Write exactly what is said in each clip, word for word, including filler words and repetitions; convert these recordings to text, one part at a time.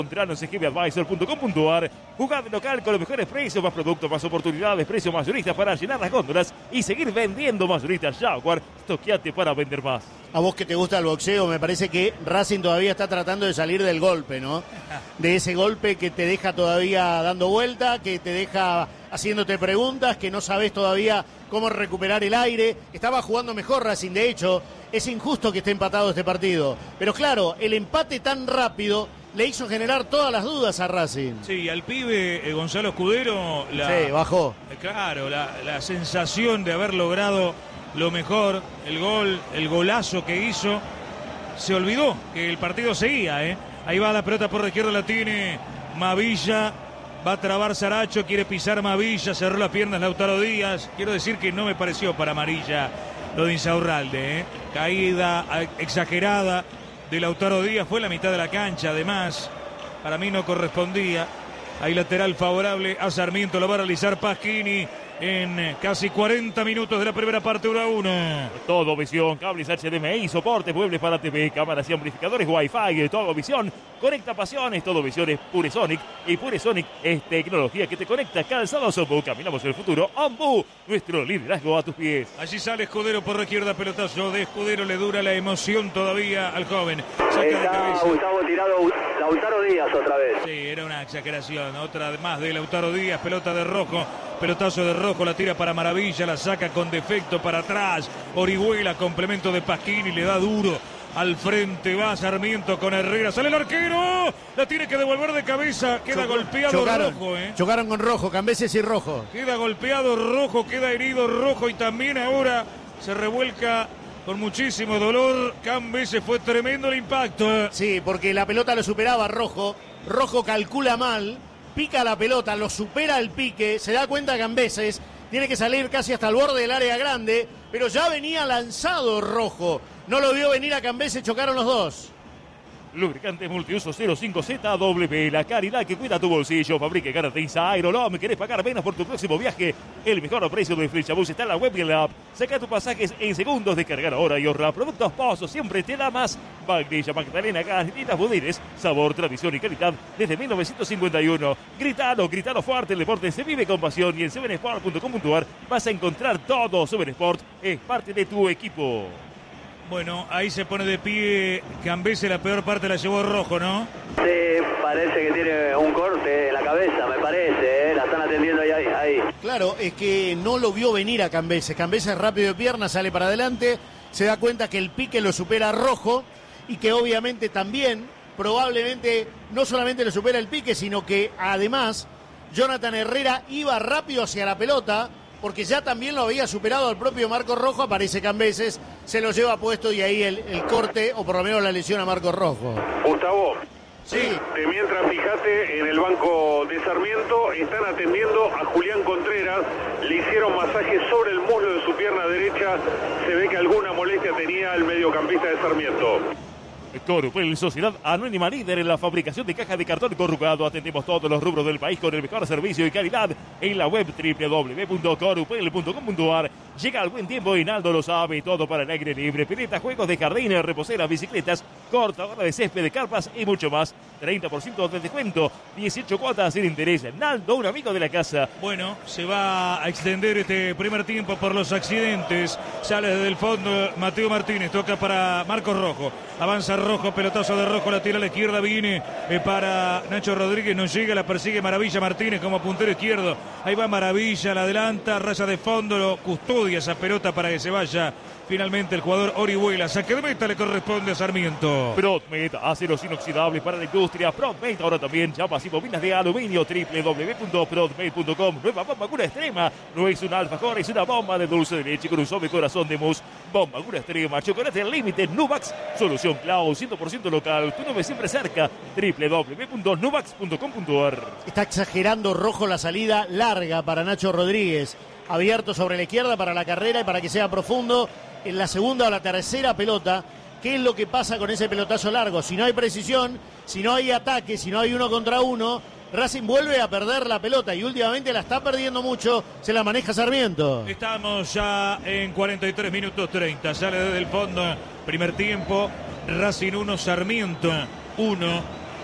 Encontranos en g b advisor punto com punto a r. Jugad local con los mejores precios, más productos, más oportunidades, precios mayoristas para llenar las góndolas y seguir vendiendo mayoristas Jaguar. Toqueate para vender más. A vos que te gusta el boxeo, me parece que Racing todavía está tratando de salir del golpe, ¿no? De ese golpe que te deja todavía dando vuelta, que te deja haciéndote preguntas, que no sabes todavía cómo recuperar el aire. Estaba jugando mejor Racing, de hecho, es injusto que esté empatado este partido. Pero claro, el empate tan rápido le hizo generar todas las dudas a Racing. Sí, al pibe eh, Gonzalo Escudero, la, sí, bajó. Eh, claro, la, la sensación de haber logrado lo mejor, el gol, el golazo que hizo, se olvidó que el partido seguía, ¿eh? Ahí va la pelota por la izquierda, la tiene Mavilla, va a trabar Saracho, quiere pisar Mavilla, cerró las piernas Lautaro Díaz. Quiero decir que no me pareció para amarilla lo de Insaurralde, ¿eh? Caída exagerada de Lautaro Díaz, fue la mitad de la cancha, además, para mí no correspondía. Hay lateral favorable a Sarmiento, lo va a realizar Pasquini en casi cuarenta minutos de la primera parte, uno a uno. Todo Visión, cables H D M I, soportes, muebles para T V, cámaras y amplificadores, Wi-Fi, Todo Visión, conecta pasiones. Todo Visión es Puresonic y Puresonic es tecnología que te conecta. Calzados Ombu, caminamos el futuro. Ombu, nuestro liderazgo a tus pies. Allí sale Escudero por la izquierda, pelotazo de Escudero, le dura la emoción todavía al joven. Saca de cabeza. Gustavo tirado, Lautaro Díaz otra vez. Sí, era una exageración, otra más de Lautaro Díaz, pelota de Rojo. Pelotazo de Rojo, la tira para Maravilla, la saca con defecto para atrás. Orihuela, complemento de Pasquini, le da duro. Al frente va Sarmiento con Herrera, sale el arquero, la tiene que devolver de cabeza, queda Chocó, golpeado chocaron, Rojo. ¿eh? Chocaron con Rojo, Cambeses y Rojo. Queda golpeado Rojo, queda herido Rojo y también ahora se revuelca con muchísimo dolor. Cambeses, fue tremendo el impacto. Sí, porque la pelota lo superaba Rojo, Rojo calcula mal. Pica la pelota, lo supera el pique, se da cuenta Cambeses, tiene que salir casi hasta el borde del área grande, pero ya venía lanzado Rojo, no lo vio venir a Cambeses, chocaron los dos. Lubricante multiuso cero cinco Z W, la calidad que cuida tu bolsillo. Fabrica y garantiza Aerolom. ¿Querés pagar menos por tu próximo viaje? El mejor precio de Flechabús está en la web y en la app. Saca tus pasajes en segundos, descargar ahora y ahorra. Productos Pozo siempre te da más. Vainilla Magdalena, galletitas Budines, sabor, tradición y calidad desde mil novecientos cincuenta y uno. Gritalo, gritalo fuerte, el deporte se vive con pasión. Y en seven sport punto com punto a r vas a encontrar todo. seven Sport es parte de tu equipo. Bueno, ahí se pone de pie Cambeses, la peor parte la llevó Rojo, ¿no? Sí, parece que tiene un corte en la cabeza, me parece, ¿eh? La están atendiendo ahí, ahí, ahí. Claro, es que no lo vio venir a Cambeses. Cambeses rápido de pierna, sale para adelante, se da cuenta que el pique lo supera a Rojo y que obviamente también, probablemente, no solamente lo supera el pique, sino que además Jonathan Herrera iba rápido hacia la pelota, porque ya también lo había superado al propio Marcos Rojo. Aparece Cambeses, se lo lleva puesto y ahí el, el corte, o por lo menos la lesión a Marcos Rojo. Gustavo, sí. De mientras, fíjate, en el banco de Sarmiento están atendiendo a Julián Contreras, le hicieron masaje sobre el muslo de su pierna derecha, se ve que alguna molestia tenía el mediocampista de Sarmiento. Corupel, sociedad anónima líder en la fabricación de cajas de cartón corrugado. Atendemos todos los rubros del país con el mejor servicio y calidad. En la web doble u doble u doble u punto corupel punto com punto a r. Llega el buen tiempo y Naldo lo sabe. Todo para el aire libre. Piletas, juegos de jardines, reposeras, bicicletas, cortadora de césped, de carpas y mucho más. treinta por ciento de descuento. dieciocho cuotas sin interés. Naldo, un amigo de la casa. Bueno, se va a extender este primer tiempo por los accidentes. Sale desde el fondo Mateo Martínez. Toca para Marcos Rojo. Avanza Rojo, pelotazo de Rojo, la tira a la izquierda, viene eh, para Nacho Rodríguez, no llega, la persigue Maravilla Martínez como puntero izquierdo. Ahí va Maravilla, la adelanta, raya de fondo, lo custodia esa pelota para que se vaya finalmente el jugador Orihuela. Saque de meta le corresponde a Sarmiento. Prodmet, aceros inoxidables para la industria. Prodmet, ahora también chapas y bobinas de aluminio. doble u doble u doble u punto prodmet punto com. Nueva bomba cura extrema. No es un alfajor, es una bomba de dulce de leche con un suave corazón de mousse. Bomba cura extrema, chocolate al límite, Nuvax, solución Cloud, cien por ciento local. Tu nube siempre cerca. doble u doble u doble u punto nuvax punto com punto a r. Está exagerando Rojo la salida larga para Nacho Rodríguez. Abierto sobre la izquierda para la carrera y para que sea profundo. En la segunda o la tercera pelota, ¿qué es lo que pasa con ese pelotazo largo? Si no hay precisión, si no hay ataque, si no hay uno contra uno, Racing vuelve a perder la pelota y últimamente la está perdiendo mucho, se la maneja Sarmiento. Estamos ya en cuarenta y tres minutos treinta, sale desde el fondo, primer tiempo, Racing uno, Sarmiento uno.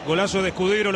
Golazo de Escudero.